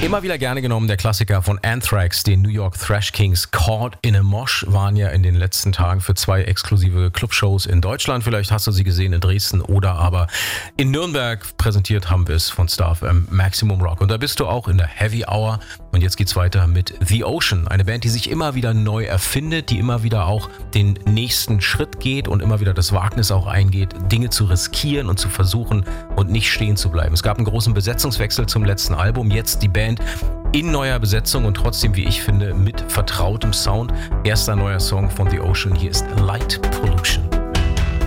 Immer wieder gerne genommen, der Klassiker von Anthrax, den New York Thrash Kings. Caught in a Mosh waren ja in den letzten Tagen für 2 exklusive Clubshows in Deutschland. Vielleicht hast du sie gesehen in Dresden oder aber in Nürnberg. Präsentiert haben wir es von Star FM Maximum Rock. Und da bist du auch in der Heavy Hour. Und jetzt geht's weiter mit The Ocean. Eine Band, die sich immer wieder neu erfindet, die immer wieder auch den nächsten Schritt geht und immer wieder das Wagnis auch eingeht, Dinge zu riskieren und zu versuchen und nicht stehen zu bleiben. Es gab einen großen Besetzungswechsel zum letzten Album. Jetzt die Band in neuer Besetzung und trotzdem, wie ich finde, mit vertrautem Sound. Erster neuer Song von The Ocean. Hier ist Light Pollution.